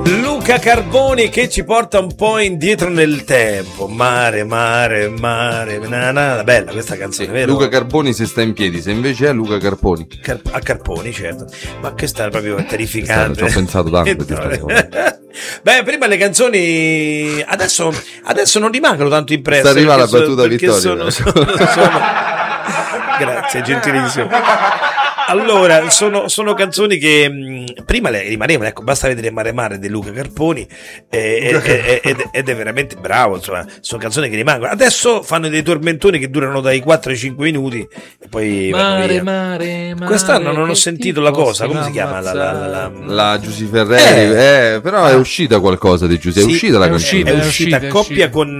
Luca Carboni che ci porta un po' indietro nel tempo. Mare, mare, mare, bella questa canzone, vero? Luca Carboni se sta in piedi, se invece è Luca Carponi. A Carponi, certo. Ma che sta proprio terrificante. Ci ho pensato tanto. Beh, prima le canzoni adesso non rimangono tanto impresse. Sta arrivando la battuta Vittorio. Sono... Grazie, gentilissimo. Allora, sono canzoni che prima le rimanevano, ecco, basta vedere Mare Mare di Luca Carponi ed è veramente bravo, insomma, sono canzoni che rimangono. Adesso fanno dei tormentoni che durano dai 4 ai 5 minuti e poi mare. Quest'anno non ho sentito la cosa, come si chiama? La Giusy Ferreri, però è uscita qualcosa di Giusy, è uscita la canzone. È uscita coppia con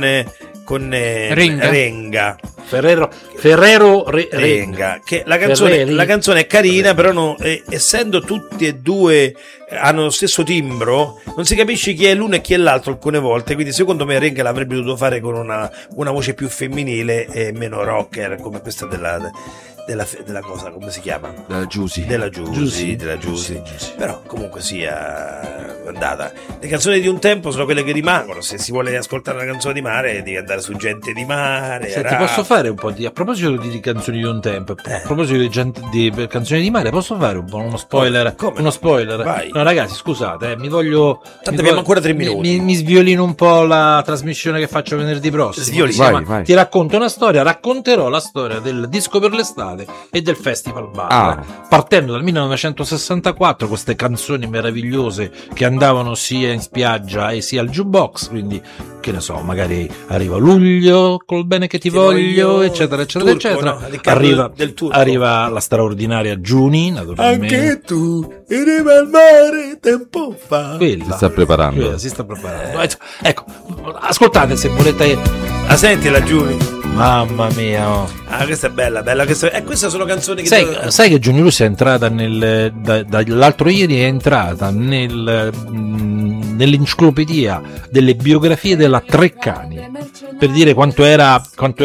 Renga. Ferrero Renga, che la canzone è carina, però essendo tutti e due hanno lo stesso timbro, non si capisce chi è l'uno e chi è l'altro alcune volte, quindi secondo me Renga l'avrebbe dovuto fare con una voce più femminile e meno rocker, come questa della cosa, come si chiama? Della Giusy. Però comunque sia andata. Le canzoni di un tempo sono quelle che rimangono. Se si vuole ascoltare una canzone di mare devi andare su Gente di Mare. Senti, posso fare un po' a proposito di canzoni di un tempo, a proposito di canzoni di mare, posso fare un po' uno spoiler? Come? Uno spoiler? Vai. No ragazzi, scusate, tanto abbiamo ancora 3 minuti. Mi sviolino un po' la trasmissione che faccio venerdì prossimo. Vai. Ti racconto una storia, racconterò la storia del disco per l'estate e del Festival Bar, partendo dal 1964, queste canzoni meravigliose che andavano sia in spiaggia e sia al jukebox, quindi che ne so, magari arriva luglio col bene che ti voglio, eccetera eccetera Turco, eccetera, no? arriva la straordinaria Giuni, naturalmente. Anche tu eri al mare tempo fa. Si sta preparando. Ecco, ascoltate se volete. Senti la Giuni. Mamma mia, questa è bella. Queste sono canzoni che sai che Giuni Luce è entrata dall'altro ieri è entrata nell'enciclopedia delle biografie della Treccani, per dire quanto era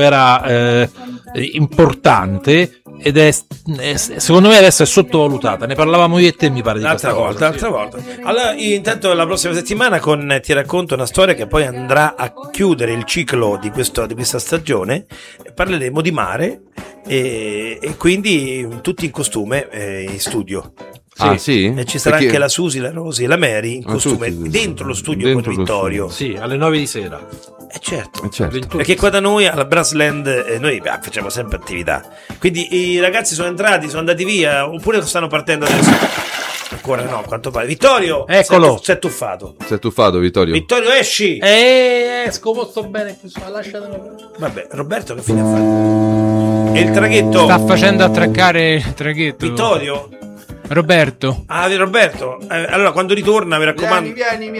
importante, ed è secondo me adesso è sottovalutata. Ne parlavamo io e te, mi pare, di l'altra volta. Allora, intanto la prossima settimana ti racconto una storia che poi andrà a chiudere il ciclo di questa stagione. Parleremo di mare e quindi tutti in costume in studio. Sì? E ci sarà anche la Susi, la Rosi e la Mary in costume dentro lo studio con Vittorio. Sì, alle 9 di sera. Certo. 21. Perché qua da noi alla Brassland noi facciamo sempre attività. Quindi i ragazzi sono andati via oppure stanno partendo adesso? Ancora no, a quanto pare. Vittorio, eccolo. Si è tuffato. Vittorio. Vittorio, esci. Esco molto bene. Lasciatelo. Vabbè, Roberto che fine ha fatto? E il traghetto? Sta facendo attraccare il traghetto. Vittorio? Roberto. Roberto. Allora quando ritorna, mi raccomando.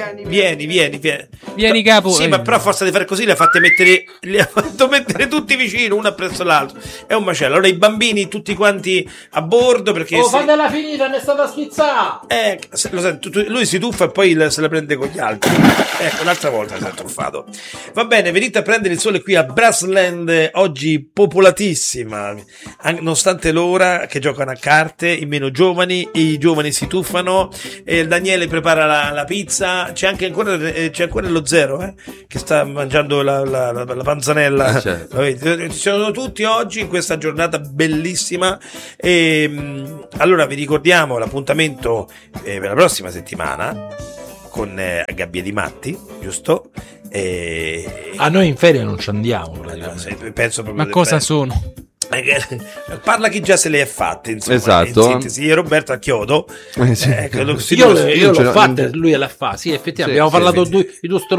Vieni capo. Sì, ma però a forza di fare così li ha fatto mettere tutti vicino, uno appresso l'altro. È un macello. Allora i bambini tutti quanti a bordo perché fatela finita, ne è stata schizzata. Lo sento, lui si tuffa e poi se la prende con gli altri. Ecco, l'altra volta si è tuffato. Va bene, venite a prendere il sole qui a Brassland, oggi popolatissima, nonostante l'ora, che giocano a carte, i meno giovani. I giovani si tuffano e Daniele prepara la pizza. C'è ancora lo zero che sta mangiando la panzanella. Certo. Ci sono tutti oggi in questa giornata bellissima e allora vi ricordiamo l'appuntamento per la prossima settimana con Gabbia di Matti, giusto? A noi in ferie non ci andiamo, penso proprio. Ma cosa sono? Parla chi già se le è fatte, insomma, esatto. in sintesi. Roberto a Chiodo. Io l'ho fatta, lui la fa. Sì, effettivamente abbiamo parlato di due